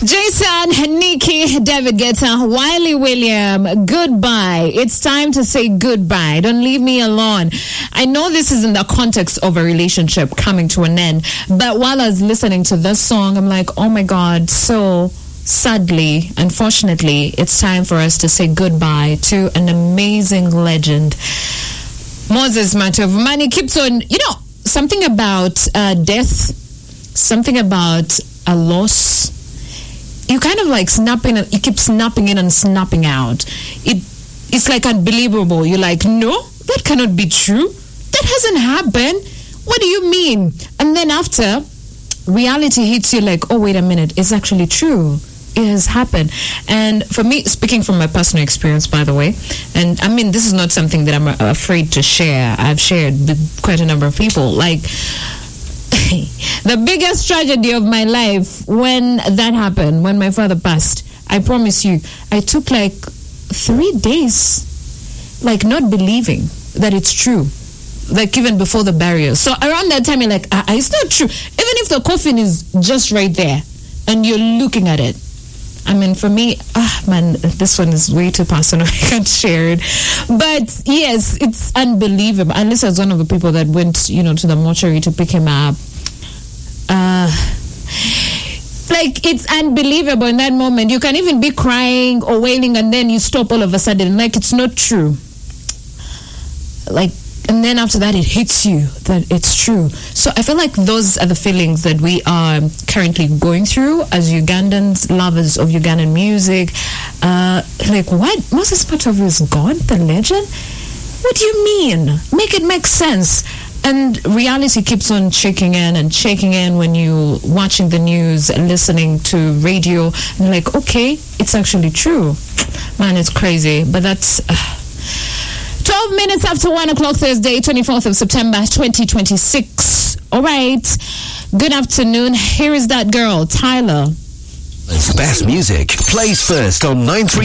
Jason, Nikki, David Guetta, Wiley William, goodbye. It's time to say goodbye. Don't leave me alone. I know this is in the context of a relationship coming to an end, but while I was listening to this song, I'm like, oh my God, so sadly, unfortunately, it's time for us to say goodbye to an amazing legend. Moses Matovu. Man, he keeps on, something about death, something about a loss. You kind of like you keep snapping in and snapping out. It's like unbelievable. You're like, no, that cannot be true. That hasn't happened. What do you mean? And then after, reality hits you like, oh, wait a minute, it's actually true. It has happened. And for me, speaking from my personal experience, by the way, and I mean, this is not something that I'm afraid to share. I've shared with quite a number of people. Like, the biggest tragedy of my life when that happened, when my father passed, I promise you, I took like 3 days, like not believing that it's true. Like even before the burial. So around that time, you're like, it's not true. Even if the coffin is just right there and you're looking at it. I mean, for me, man, this one is way too personal. I can't share it. But yes, it's unbelievable. Unless I was one of the people that went, to the mortuary to pick him up. Like, it's unbelievable in that moment. You can even be crying or wailing and then you stop all of a sudden. Like, it's not true. Like, and then after that, it hits you that it's true. So I feel like those are the feelings that we are currently going through as Ugandans, lovers of Ugandan music. Like, what? Moses Matovu is gone? The legend? What do you mean? Make it make sense. And reality keeps on shaking in when you're watching the news and listening to radio. And like, okay, it's actually true. Man, it's crazy. But that's... 12 minutes after 1 o'clock Thursday, 24th of September, 2026. All right. Good afternoon. Here is that girl, Tyler. Best music plays first on 93.